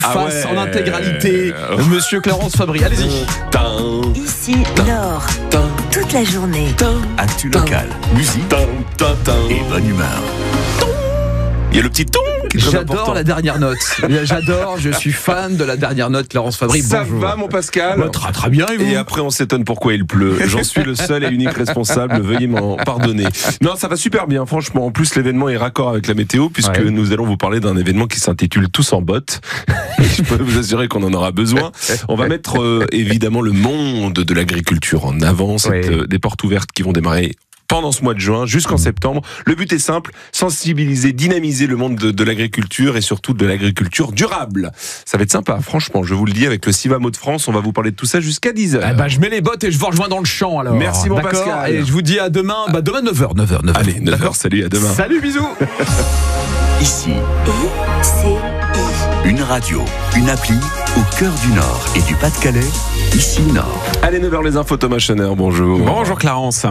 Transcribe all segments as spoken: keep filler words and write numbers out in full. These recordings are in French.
Ah face ouais. en intégralité, Monsieur Clarence Fabry. Allez-y. Ici, Nord, toute la journée. Actu local, musique et bonne humeur. Il y a le petit ton qui est très J'adore important. la dernière note. J'adore, je suis fan de la dernière note, Clarence Fabry. Ça Bonjour. va mon Pascal? Ouais, très, très bien, et vous? Et après on s'étonne pourquoi il pleut. J'en suis le seul et unique responsable, veuillez m'en pardonner. Non, ça va super bien, franchement. En plus, l'événement est raccord avec la météo, puisque Ouais. nous allons vous parler d'un événement qui s'intitule Tous en bottes. Je peux vous assurer qu'on en aura besoin. On va mettre euh, évidemment le monde de l'agriculture en avant, cette, Ouais. euh, des portes ouvertes qui vont démarrer pendant ce mois de juin jusqu'en septembre. Le but est simple, sensibiliser, dynamiser le monde de, de l'agriculture et surtout de l'agriculture durable. Ça va être sympa, franchement, je vous le dis, avec le Civamo de France, on va vous parler de tout ça jusqu'à dix heures. Eh ben, je mets les bottes et je vous rejoins dans le champ alors. Merci, mon D'accord. Pascal. Et je vous dis à demain, bah demain neuf heures, neuf heures, neuf heures. Allez, neuf heures, D'accord. salut, à demain. Salut, bisous. Ici, I, C, I. une radio, une appli au cœur du Nord et du Pas-de-Calais. Ici Nord. Allez, neuf heures les infos, Thomas Schoner, bonjour. Bonjour Clarence.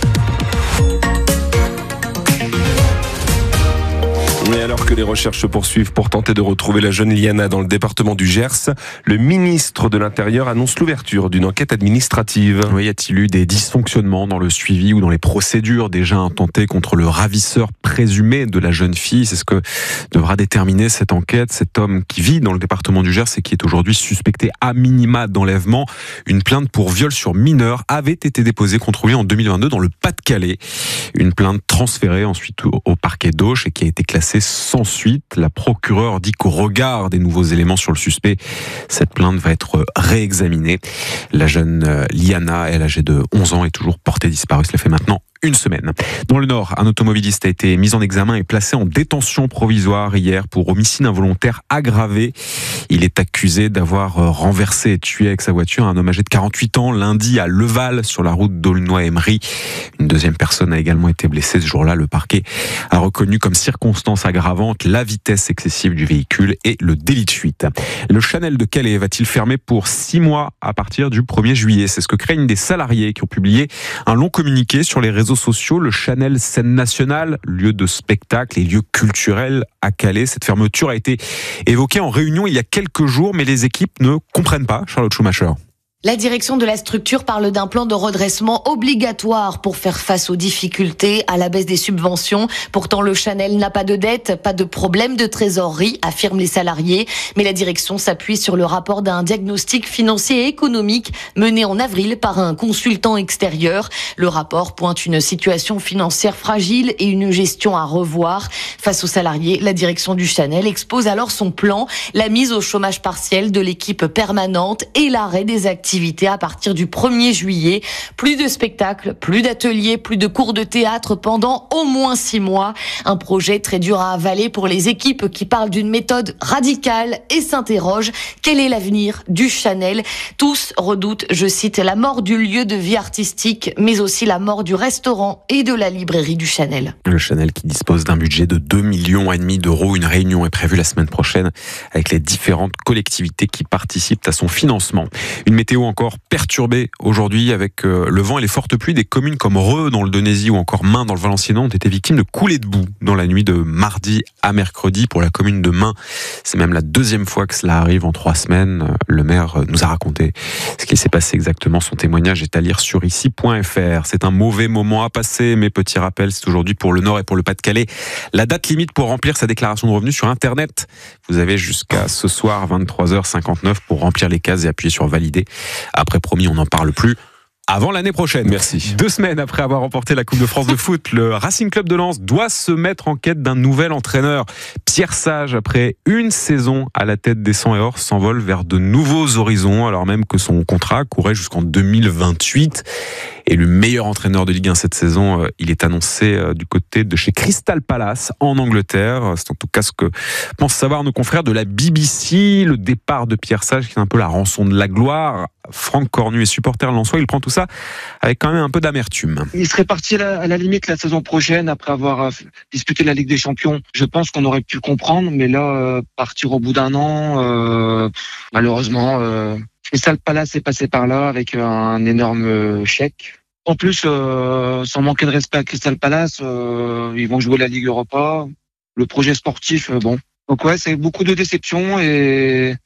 Et alors que les recherches se poursuivent pour tenter de retrouver la jeune Liana dans le département du Gers, le ministre de l'Intérieur annonce l'ouverture d'une enquête administrative. Oui, y a-t-il eu des dysfonctionnements dans le suivi ou dans les procédures déjà intentées contre le ravisseur présumé de la jeune fille? C'est ce que devra déterminer cette enquête. Cet homme qui vit dans le département du Gers et qui est aujourd'hui suspecté à minima d'enlèvement. Une plainte pour viol sur mineur avait été déposée contre lui en deux mille vingt-deux dans le Pas-de-Calais. Une plainte transférée ensuite au, au parquet d'Auch et qui a été classée sans suite. La procureure dit qu'au regard des nouveaux éléments sur le suspect, cette plainte va être réexaminée. La jeune Liana, elle âgée de onze ans, est toujours portée disparue. Cela fait maintenant une semaine. Dans le Nord, un automobiliste a été mis en examen et placé en détention provisoire hier pour homicide involontaire aggravé. Il est accusé d'avoir renversé et tué avec sa voiture un homme âgé de quarante-huit ans lundi à Leval sur la route d'Aulnoy-Emery. Une deuxième personne a également été blessée ce jour-là. Le parquet a reconnu comme circonstance aggravante la vitesse excessive du véhicule et le délit de fuite. Le Chanel de Calais va-t-il fermer pour six mois à partir du premier juillet? C'est ce que craignent des salariés qui ont publié un long communiqué sur les réseaux sociaux. Le Chanel Scène Nationale, lieu de spectacle et lieu culturel à Calais. Cette fermeture a été évoquée en réunion il y a quelques jours, mais les équipes ne comprennent pas. Charlotte Schumacher. La direction de la structure parle d'un plan de redressement obligatoire pour faire face aux difficultés, à la baisse des subventions. Pourtant, le Chanel n'a pas de dette, pas de problème de trésorerie, affirment les salariés. Mais la direction s'appuie sur le rapport d'un diagnostic financier et économique mené en avril par un consultant extérieur. Le rapport pointe une situation financière fragile et une gestion à revoir. Face aux salariés, la direction du Chanel expose alors son plan, la mise au chômage partiel de l'équipe permanente et l'arrêt des activités à partir du premier juillet. Plus de spectacles, plus d'ateliers, plus de cours de théâtre pendant au moins six mois. Un projet très dur à avaler pour les équipes qui parlent d'une méthode radicale et s'interrogent. Quel est l'avenir du Chanel? Tous redoutent, je cite, la mort du lieu de vie artistique, mais aussi la mort du restaurant et de la librairie du Chanel. Le Chanel qui dispose d'un budget de deux millions et demi d'euros. Une réunion est prévue la semaine prochaine avec les différentes collectivités qui participent à son financement. Une météo encore perturbée aujourd'hui avec euh, le vent et les fortes pluies. Des communes comme Reux dans le Donésy ou encore Main dans le Valenciennes ont été victimes de coulées de boue dans la nuit de mardi à mercredi. Pour la commune de Main, c'est même la deuxième fois que cela arrive en trois semaines. Le maire nous a raconté ce qui s'est passé exactement. Son témoignage est à lire sur ici point f r. C'est un mauvais moment à passer, mais petit rappel, c'est aujourd'hui pour le Nord et pour le Pas-de-Calais la date limite pour remplir sa déclaration de revenus sur Internet. Vous avez jusqu'à ce soir vingt-trois heures cinquante-neuf pour remplir les cases et appuyer sur valider. Après, promis, on n'en parle plus avant l'année prochaine. Merci. Deux semaines après avoir remporté la Coupe de France de foot, le Racing Club de Lens doit se mettre en quête d'un nouvel entraîneur. Pierre Sage, après une saison à la tête des cent et or, s'envole vers de nouveaux horizons, alors même que son contrat courait jusqu'en deux mille vingt-huit. Et le meilleur entraîneur de Ligue un cette saison, il est annoncé du côté de chez Crystal Palace en Angleterre. C'est en tout cas ce que pensent savoir nos confrères de la B B C. Le départ de Pierre Sage, qui est un peu la rançon de la gloire. Franck Cornu est supporter lensois, il prend tout ça avec quand même un peu d'amertume. Il serait parti à la, à la limite la saison prochaine après avoir disputé la Ligue des Champions. Je pense qu'on aurait pu comprendre, mais là, euh, partir au bout d'un an, euh, malheureusement, euh, Crystal Palace est passé par là avec un énorme chèque. En plus, euh, sans manquer de respect à Crystal Palace, euh, ils vont jouer la Ligue Europa. Le projet sportif, euh, bon. Donc ouais, c'est beaucoup de déceptions et